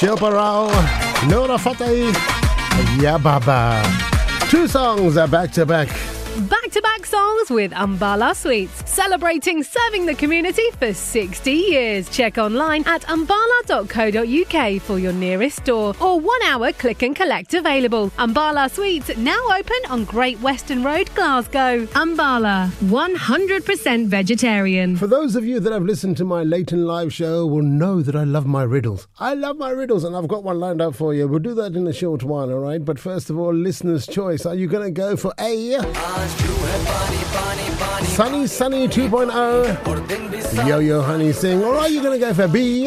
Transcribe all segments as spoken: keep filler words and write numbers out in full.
Shilpa Rao, Nora Fateh, Ya Baba. Two songs are back to back. Back-to-back songs with Ambala Sweets, celebrating serving the community for sixty years. Check online at ambala dot co dot uk for your nearest store or one-hour click and collect available. Ambala Sweets now open on Great Western Road, Glasgow. Ambala, one hundred percent vegetarian. For those of you that have listened to my Leighton live show will know that I love my riddles. I love my riddles and I've got one lined up for you. We'll do that in a short while, all right? But first of all, listener's choice. Are you going to go for A? Sunny Sunny two point oh, Yo Yo Honey Sing, or are you going to go for B?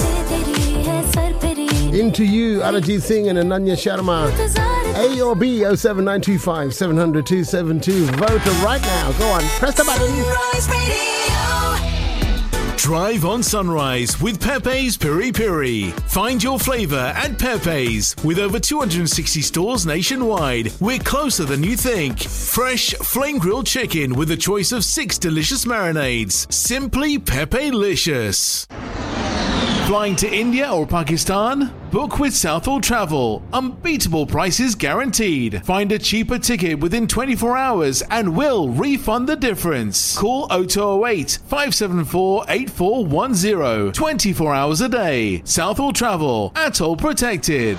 Into You, Arijit Singh and Ananya Sharma. A or B? oh seven nine two five seven hundred two seven two. Vote right now. Go on, press the button. Drive on Sunrise with Pepe's Piri Piri. Find your flavour at Pepe's. With over two hundred sixty stores nationwide, we're closer than you think. Fresh, flame-grilled chicken with a choice of six delicious marinades. Simply Pepe-licious. Flying to India or Pakistan? Book with Southall Travel. Unbeatable prices guaranteed. Find a cheaper ticket within twenty-four hours and we'll refund the difference. Call oh two oh eight, five seven four, eight four one oh. twenty-four hours a day. Southall Travel. Atoll protected.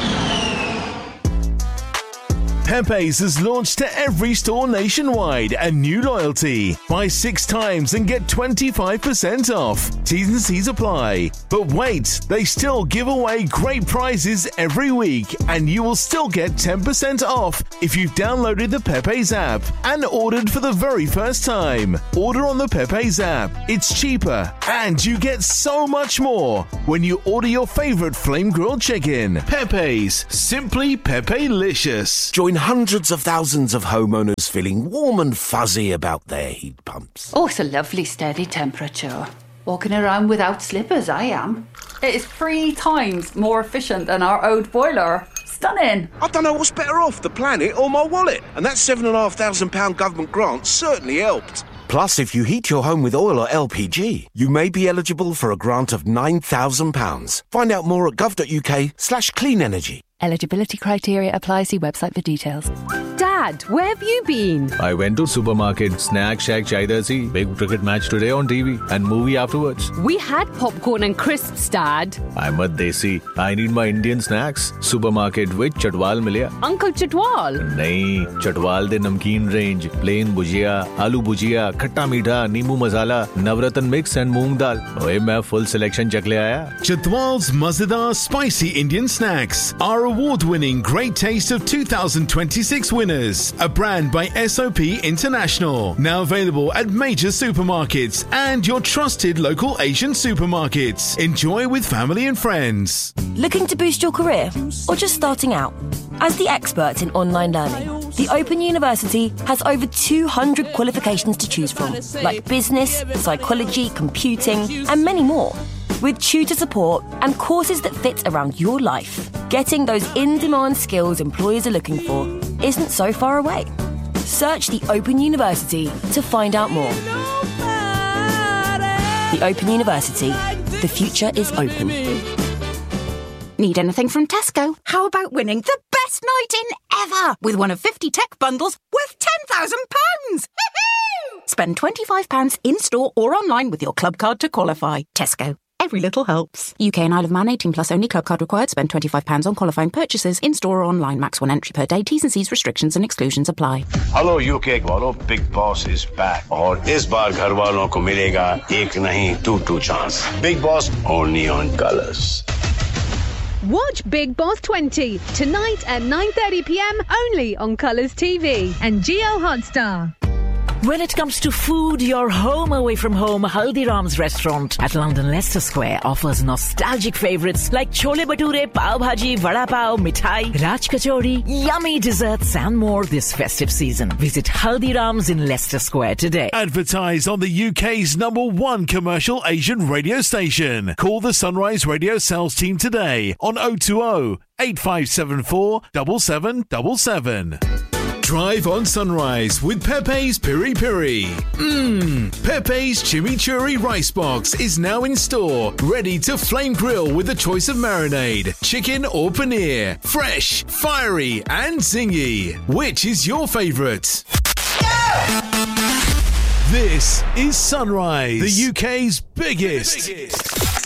Pepe's has launched to every store nationwide a new loyalty. Buy six times and get twenty-five percent off. T's and C's apply. But wait, they still give away great prizes every week and you will still get ten percent off if you've downloaded the Pepe's app and ordered for the very first time. Order on the Pepe's app. It's cheaper and you get so much more when you order your favorite flame grilled chicken. Pepe's. Simply Pepe-licious. Join hundreds of thousands of homeowners feeling warm and fuzzy about their heat pumps. Oh, it's a lovely steady temperature. Walking around without slippers, I am. It is three times more efficient than our old boiler. Stunning. I don't know what's better off, the planet or my wallet. And that seven and a half thousand pound government grant certainly helped. Plus, if you heat your home with oil or L P G, you may be eligible for a grant of nine thousand pounds. Find out more at gov.uk slash clean energy. Eligibility criteria apply. See website for details. Dad, where have you been? I went to supermarket, snack shack chaida si, big cricket match today on T V and movie afterwards. We had popcorn and crisps, Dad. I'm a desi. I need my Indian snacks. Supermarket with Chatwal milya. Uncle Chatwal? Nahin, Chatwal de namkeen range, plain bhujia, aloo bhujia, khatta meetha, neembu masala, navratan mix and moong dal. Oye, main full selection chak le aaya. Chatwal's Mazadar Spicy Indian Snacks. Our award-winning Great Taste of two thousand twenty-six winners. A brand by S O P International. Now available at major supermarkets and your trusted local Asian supermarkets. Enjoy with family and friends. Looking to boost your career or just starting out? As the experts in online learning, the Open University has over two hundred qualifications to choose from, like business, psychology, computing, and many more. With tutor support and courses that fit around your life, getting those in-demand skills employers are looking for isn't so far away. Search the Open University to find out more. The Open University. The future is open. Need anything from Tesco? How about winning the best night in ever with one of fifty tech bundles worth ten thousand pounds? Spend twenty-five pounds in-store or online with your club card to qualify. Tesco. Every little helps. U K and Isle of Man, eighteen plus only. Club card required. Spend twenty-five pounds on qualifying purchases in-store or online. Max one entry per day. T's and C's restrictions and exclusions apply. Hello U K वालों, Big Boss is back. और इस बार घर वालों को मिलेगा एक नहीं two two chance. Big Boss only on Colours. Watch Big Boss twenty tonight at nine thirty p.m. only on Colours T V and Geo Hotstar. When it comes to food, your home away from home, Haldiram's restaurant at London Leicester Square offers nostalgic favourites like chole bhature, pav bhaji, vada pav, mithai, raj kachori, yummy desserts and more this festive season. Visit Haldiram's in Leicester Square today. Advertise on the U K's number one commercial Asian radio station. Call the Sunrise Radio sales team today on oh two oh, eight five seven four, seven seven seven seven. Drive on Sunrise with Pepe's Piri Piri. Mmm, Pepe's Chimichurri Rice Box is now in store, ready to flame grill with a choice of marinade, chicken or paneer. Fresh, fiery and zingy. Which is your favourite? This is Sunrise, the U K's biggest, biggest.